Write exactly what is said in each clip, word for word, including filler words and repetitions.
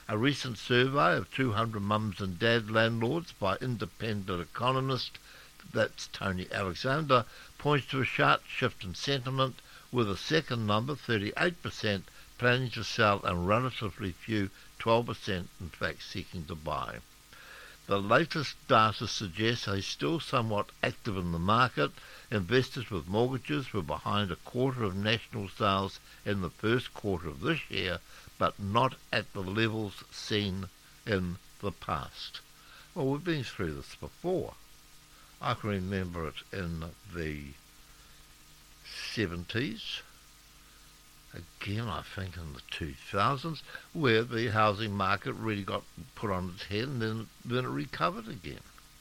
A recent survey of two hundred mums and dad landlords by independent economist, that's Tony Alexander, points to a sharp shift in sentiment, with a second number, thirty-eight percent, planning to sell and relatively few, twelve percent, in fact, seeking to buy. The latest data suggests they're still somewhat active in the market. Investors with mortgages were behind a quarter of national sales in the first quarter of this year, but not at the levels seen in the past. Well, we've been through this before. I can remember it in the seventies, again I think in the two thousands, where the housing market really got put on its head and then, then it recovered again.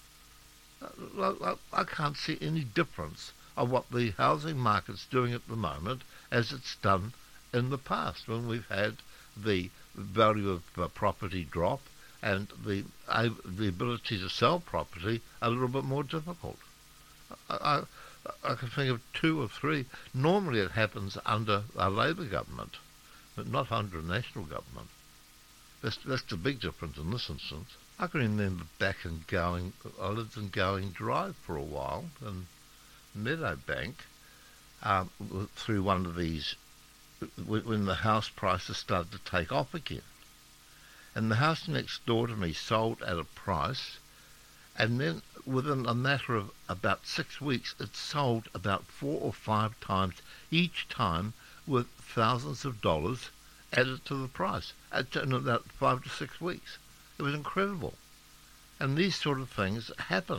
I, I, I can't see any difference of what the housing market's doing at the moment as it's done in the past, when we've had the value of uh, property drop and the uh, the ability to sell property a little bit more difficult. I, I, I can think of two or three. Normally it happens under a Labour government, but not under a national government. That's, that's the big difference in this instance. I can remember back in Gowing, I lived in Gowing Drive for a while, in Meadowbank, um, through one of these, when the house prices started to take off again. And the house next door to me sold at a price, and then within a matter of about six weeks it sold about four or five times, each time with thousands of dollars added to the price in about five to six weeks. It was incredible. And these sort of things happen.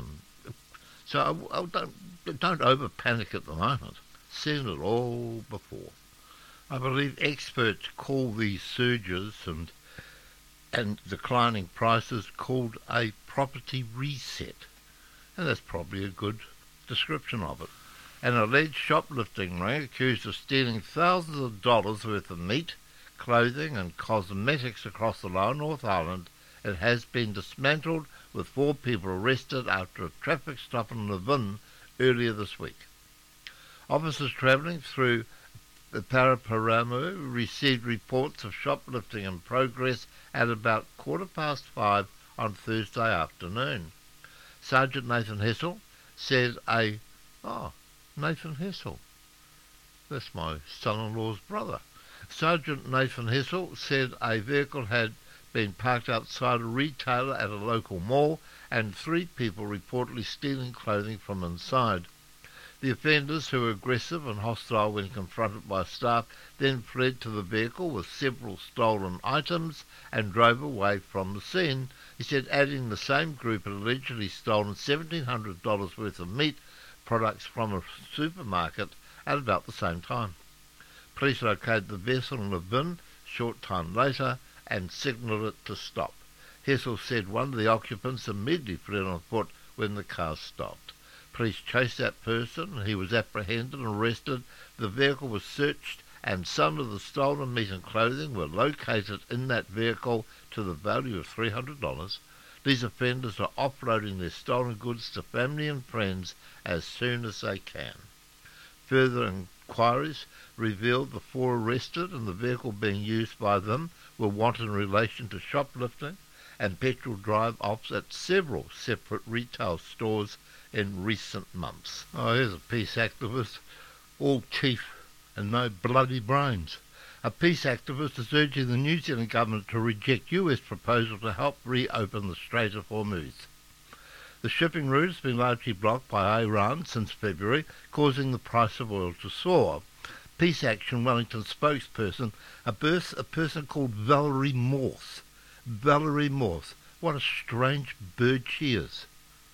So I, I don't, don't over panic at the moment. Seen it all before. I believe experts call these surges and and declining prices called a property reset. And that's probably a good description of it. An alleged shoplifting ring accused of stealing thousands of dollars worth of meat, clothing and cosmetics across the Lower North Island. It has been dismantled, with four people arrested after a traffic stop in Levin earlier this week. Officers travelling through the Paraparamu received reports of shoplifting in progress at about quarter past five on Thursday afternoon. Sergeant Nathan Hessel said a... Oh, Nathan Hessel. That's my son-in-law's brother. Sergeant Nathan Hessel said a vehicle had been parked outside a retailer at a local mall and three people reportedly stealing clothing from inside. The offenders, who were aggressive and hostile when confronted by staff, then fled to the vehicle with several stolen items and drove away from the scene. He said, adding the same group had allegedly stolen seventeen hundred dollars worth of meat products from a supermarket at about the same time. Police located the vessel in a bin a short time later and signalled it to stop. Hessel said one of the occupants immediately fled on foot when the car stopped. Police chased that person and he was apprehended and arrested. The vehicle was searched and some of the stolen meat and clothing were located in that vehicle to the value of three hundred dollars. These offenders are offloading their stolen goods to family and friends as soon as they can. Further inquiries revealed the four arrested and the vehicle being used by them were wanted in relation to shoplifting and petrol drive-offs at several separate retail stores in recent months. Oh, here's a peace activist, all teeth and no bloody brains. A peace activist is urging the New Zealand government to reject U S proposal to help reopen the Strait of Hormuz. The shipping route has been largely blocked by Iran since February, causing the price of oil to soar. Peace Action Wellington spokesperson, a, birth, a person called Valerie Morse. Valerie Morse. What a strange bird she is.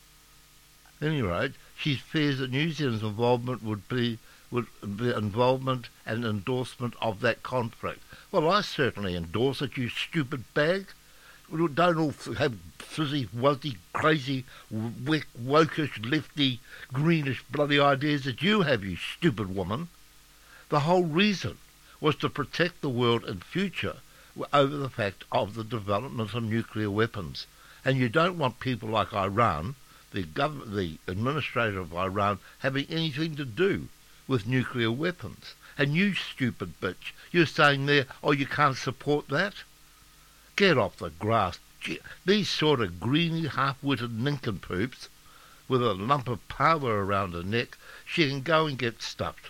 At any rate, she fears that New Zealand's involvement would be would be involvement and endorsement of that conflict. Well, I certainly endorse it, you stupid bag. Don't all have fizzy, wuzzy, crazy, wick, wokish, lefty, greenish bloody ideas that you have, you stupid woman. The whole reason was to protect the world in future over the fact of the development of nuclear weapons. And you don't want people like Iran, the government, the administrator of Iran, having anything to do with nuclear weapons. And you stupid bitch, you're saying there, oh, you can't support that? Get off the grass. Gee, these sort of greeny, half-witted nincompoops with a lump of power around her neck, she can go and get stuffed.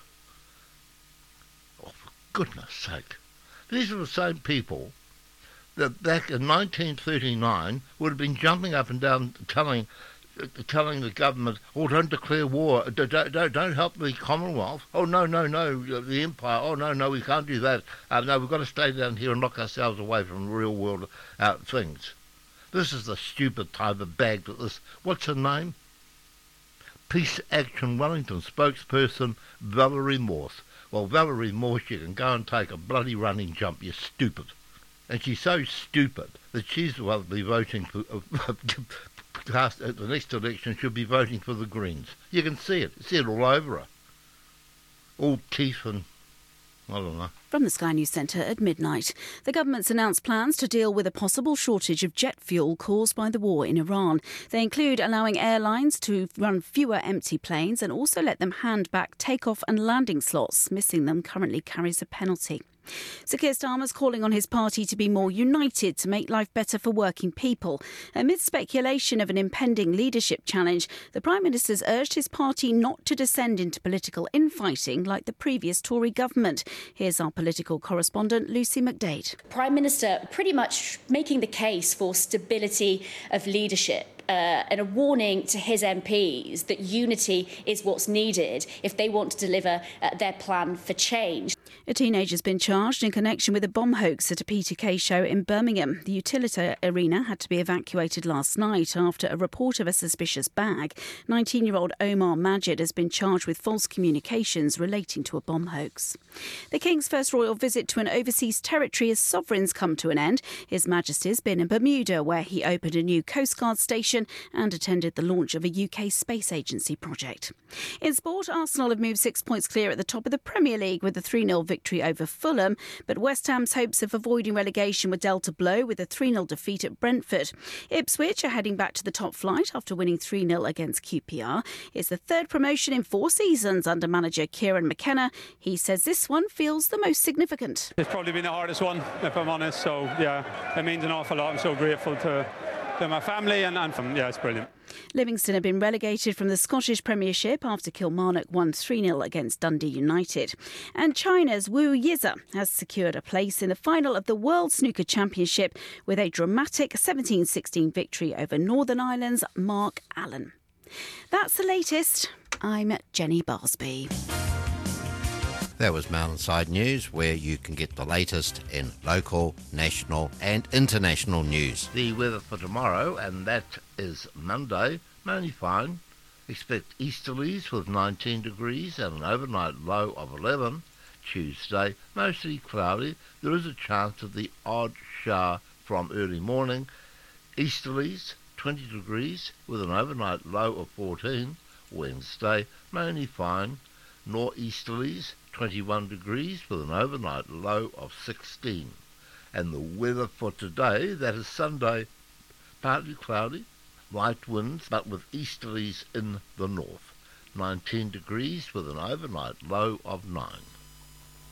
Oh, for goodness sake. These are the same people that back in nineteen thirty-nine would have been jumping up and down telling telling the government, oh, don't declare war, don't, don't, don't help the Commonwealth, oh, no, no, no, the Empire, oh, no, no, we can't do that, uh, no, we've got to stay down here and lock ourselves away from real world uh, things. This is the stupid type of bag that this, what's her name? Peace Action Wellington spokesperson Valerie Morse. Well, Valerie Morse, you can go and take a bloody running jump, you're stupid. And she's so stupid that she's the one to be voting for, uh, cast at the next election, should be voting for the Greens. You can see it. See it all over her. All teeth and I don't know. From the Sky News Centre at midnight, the government's announced plans to deal with a possible shortage of jet fuel caused by the war in Iran. They include allowing airlines to run fewer empty planes and also let them hand back takeoff and landing slots. Missing them currently carries a penalty. Sir Keir Starmer's calling on his party to be more united to make life better for working people. Amid speculation of an impending leadership challenge, the Prime Minister's urged his party not to descend into political infighting like the previous Tory government. Here's our political correspondent, Lucy McDade. Prime Minister pretty much making the case for stability of leadership. Uh, and a warning to his M Ps that unity is what's needed if they want to deliver uh, their plan for change. A teenager has been charged in connection with a bomb hoax at a Peter Kay show in Birmingham. The Utilita Arena had to be evacuated last night after a report of a suspicious bag. nineteen-year-old Omar Majid has been charged with false communications relating to a bomb hoax. The King's first royal visit to an overseas territory as sovereigns come to an end. His Majesty's been in Bermuda, where he opened a new Coast Guard station and attended the launch of a U K space agency project. In sport, Arsenal have moved six points clear at the top of the Premier League with a three nil victory over Fulham, but West Ham's hopes of avoiding relegation were dealt a blow with a three nil defeat at Brentford. Ipswich are heading back to the top flight after winning three nil against Q P R. It's the third promotion in four seasons under manager Kieran McKenna. He says this one feels the most significant. It's probably been the hardest one, if I'm honest, so yeah, it means an awful lot. I'm so grateful to to my family and, and from, yeah, it's brilliant. Livingston have been relegated from the Scottish Premiership after Kilmarnock won three nil against Dundee United. And China's Wu Yize has secured a place in the final of the World Snooker Championship with a dramatic seventeen sixteen victory over Northern Ireland's Mark Allen. That's the latest. I'm Jenny Barsby. That was Mountainside News, where you can get the latest in local, national and international news. The weather for tomorrow, and that is Monday, mainly fine. Expect easterlies with nineteen degrees and an overnight low of eleven. Tuesday, mostly cloudy. There is a chance of the odd shower from early morning. Easterlies, twenty degrees with an overnight low of fourteen. Wednesday, mainly fine. Northeasterlies, twenty-one degrees with an overnight low of sixteen. And the weather for today, that is Sunday, partly cloudy, light winds but with easterlies in the north. nineteen degrees with an overnight low of nine.